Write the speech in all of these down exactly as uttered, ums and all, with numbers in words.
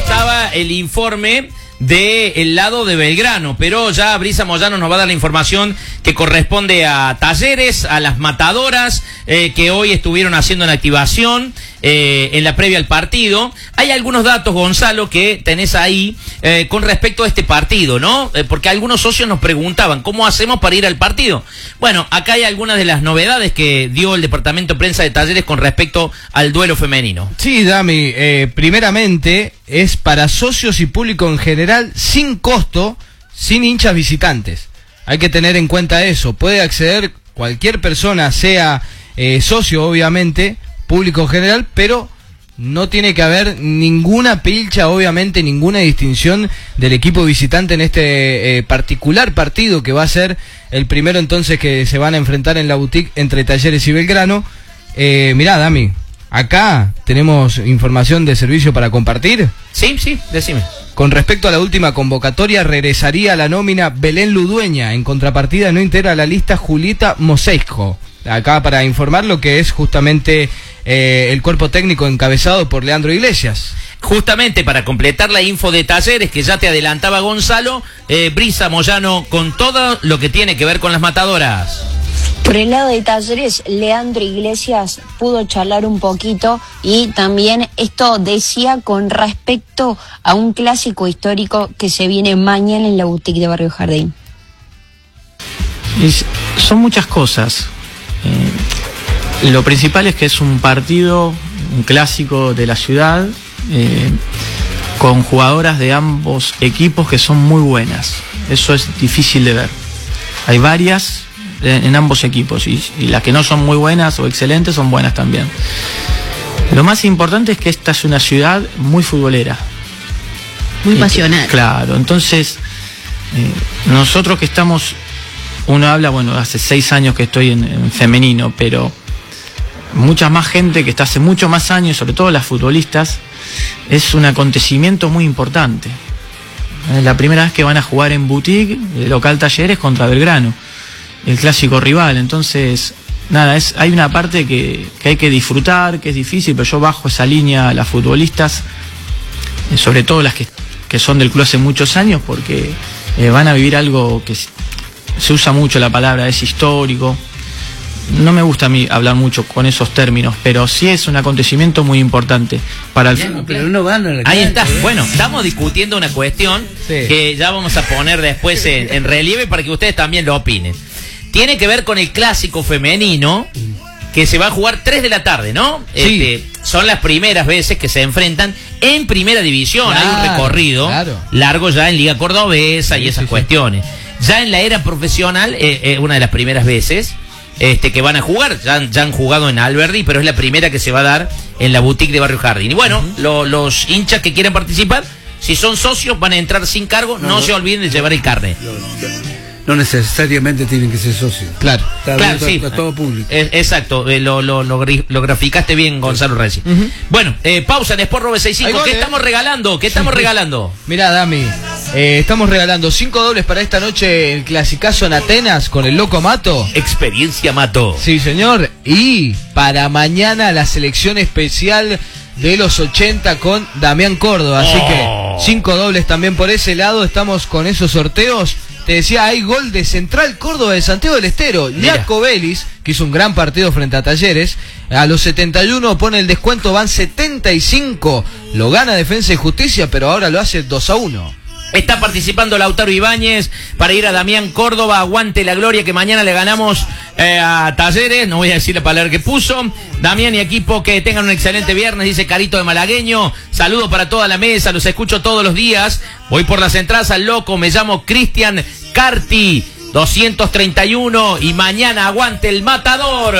estaba el informe del lado de Belgrano, pero ya Brisa Moyano nos va a dar la información que corresponde a Talleres, a las matadoras eh, que hoy estuvieron haciendo una activación eh, en la previa al partido. Hay algunos datos, Gonzalo, que tenés ahí eh, con respecto a este partido, ¿no? Eh, porque algunos socios nos preguntaban, ¿cómo hacemos para ir al partido? Bueno, acá hay algunas de las novedades que dio el Departamento de Prensa de Talleres con respecto al duelo femenino. Sí, Dami, eh, primeramente es para socios y público en general, sin costo, sin hinchas visitantes. Hay que tener en cuenta eso. Puede acceder cualquier persona, sea eh, socio obviamente, público en general, pero no tiene que haber ninguna pilcha, obviamente, ninguna distinción del equipo visitante en este eh, particular partido que va a ser el primero entonces que se van a enfrentar en la boutique entre Talleres y Belgrano. Eh, mirá, Dami, acá tenemos información de servicio para compartir. Sí, sí, decime. Con respecto a la última convocatoria, regresaría a la nómina Belén Ludueña. En contrapartida, no integra la lista Julieta Mosesco. Acá para informar lo que es justamente eh, el cuerpo técnico encabezado por Leandro Iglesias. Justamente para completar la info de Talleres que ya te adelantaba Gonzalo, eh, Brisa Moyano con todo lo que tiene que ver con las matadoras. Por el lado de Talleres, Leandro Iglesias pudo charlar un poquito y también esto decía con respecto a un clásico histórico que se viene mañana en la boutique de Barrio Jardín. Es, son muchas cosas. Eh, lo principal es que es un partido, un clásico de la ciudad, eh, con jugadoras de ambos equipos que son muy buenas. Eso es difícil de ver. Hay varias en ambos equipos y, y las que no son muy buenas o excelentes son buenas también. Lo más importante es que esta es una ciudad muy futbolera, muy pasional. Claro, entonces eh, nosotros que estamos, uno habla, bueno, hace seis años que estoy en, en femenino, pero mucha más gente que está hace muchos más años, sobre todo las futbolistas, es un acontecimiento muy importante. Es la primera vez que van a jugar en boutique, el local Talleres contra Belgrano, el clásico rival. Entonces, nada, es, hay una parte que, que hay que disfrutar, que es difícil, pero yo bajo esa línea a las futbolistas, eh, sobre todo las que, que son del club hace muchos años, porque eh, van a vivir algo que se usa mucho la palabra, es histórico. No me gusta a mí hablar mucho con esos términos, pero sí es un acontecimiento muy importante para el fútbol. Pero no van a la Ahí está. Bueno, estamos discutiendo una cuestión sí. que ya vamos a poner después en, en relieve para que ustedes también lo opinen. Tiene que ver con el clásico femenino que se va a jugar tres de la tarde, ¿no? Sí. Este, son las primeras veces que se enfrentan en primera división. Claro, hay un recorrido claro. largo ya en Liga Cordobesa sí, y esas sí, cuestiones. Sí. Ya en la era profesional, eh, eh, una de las primeras veces este, que van a jugar, ya, ya han jugado en Alberdi, pero es la primera que se va a dar en la boutique de Barrio Jardín. Y bueno, uh-huh. lo, los hinchas que quieran participar, si son socios, van a entrar sin cargo, no, no, no. se olviden de llevar el carnet. No, no. No necesariamente tienen que ser socios. Claro, Está claro, sí. A todo público. Es, exacto, eh, lo, lo, lo, lo graficaste bien, Gonzalo Reci. Uh-huh. Bueno, eh, pausa en Sport novecientos sesenta y cinco. ¿Qué eh. estamos regalando? ¿Qué estamos regalando? Mirá, Dami, eh, estamos regalando cinco dobles para esta noche el clasicazo en Atenas con el Loco Mato. Experiencia Mato. Sí, señor. Y para mañana la selección especial de los ochenta con Damián Córdoba. Así oh. que cinco dobles también por ese lado. Estamos con esos sorteos. Te decía, hay gol de Central Córdoba de Santiago del Estero. Jaco Vélez, que hizo un gran partido frente a Talleres, a los setenta y uno pone el descuento, van setenta y cinco. Lo gana Defensa y Justicia, pero ahora lo hace dos a uno. Está participando Lautaro Ibáñez para ir a Damián Córdoba. Aguante la gloria, que mañana le ganamos eh, a Talleres. No voy a decir la palabra que puso. Damián y equipo, que tengan un excelente viernes, dice Carito de Malagueño. Saludos para toda la mesa, los escucho todos los días. Voy por las entradas al loco, me llamo Cristian Carti, doscientos treinta y uno. Y mañana aguante el Matador.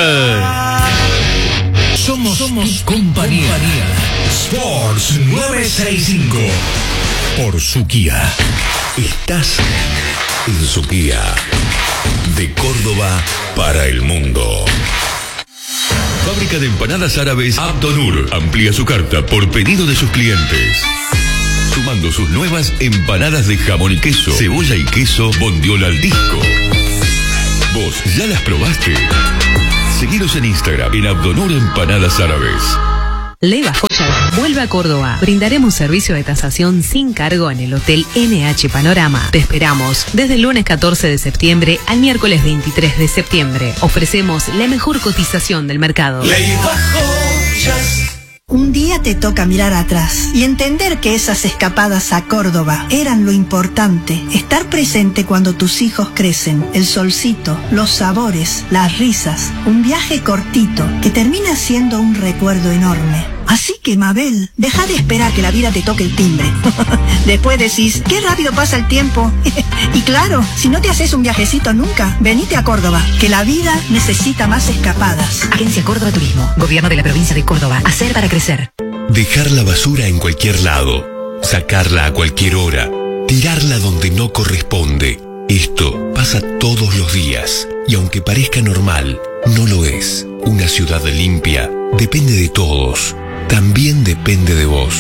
Somos, somos compañía. compañía. Sports novecientos sesenta y cinco. Por Suquía. Estás en Suquía. De Córdoba para el mundo. Fábrica de empanadas árabes Abdonur amplía su carta por pedido de sus clientes, sumando sus nuevas empanadas de jamón y queso, cebolla y queso, bondiola al disco. ¿Vos ya las probaste? Seguiros en Instagram en Abdonur Empanadas Árabes. Leva Joyas vuelve a Córdoba. Brindaremos servicio de tasación sin cargo en el Hotel N H Panorama. Te esperamos desde el lunes catorce de septiembre al miércoles veintitrés de septiembre. Ofrecemos la mejor cotización del mercado. Leva Joyas. Un día te toca mirar atrás y entender que esas escapadas a Córdoba eran lo importante. Estar presente cuando tus hijos crecen, el solcito, los sabores, las risas. Un viaje cortito que termina siendo un recuerdo enorme. Así que, Mabel, deja de esperar que la vida te toque el timbre. Después decís, qué rápido pasa el tiempo. Y claro, si no te haces un viajecito nunca, venite a Córdoba, que la vida necesita más escapadas. Agencia Córdoba Turismo, Gobierno de la Provincia de Córdoba. Hacer para crecer. Dejar la basura en cualquier lado, sacarla a cualquier hora, tirarla donde no corresponde. Esto pasa todos los días. Y aunque parezca normal, no lo es. Una ciudad limpia depende de todos. También depende de vos.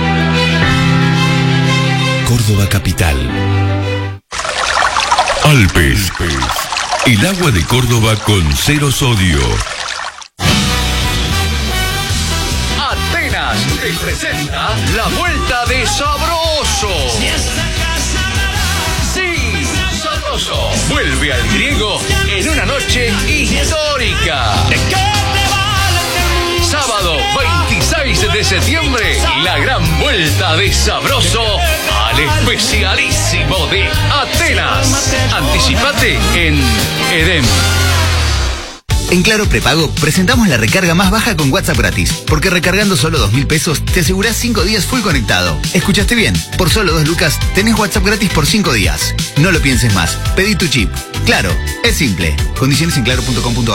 Córdoba Capital. Alpes. El agua de Córdoba con cero sodio. Atenas te presenta la vuelta de Sabroso. Sí, Sabroso vuelve al griego en una noche histórica. Sábado veintiséis de septiembre, la gran vuelta de Sabroso al especialísimo de Atenas. Anticipate en Edem. En Claro Prepago presentamos la recarga más baja con WhatsApp gratis, porque recargando solo dos mil pesos te asegurás cinco días full conectado. ¿Escuchaste bien? Por solo dos lucas tenés WhatsApp gratis por cinco días. No lo pienses más, pedí tu chip. Claro, es simple. Condiciones en claro punto com punto ar.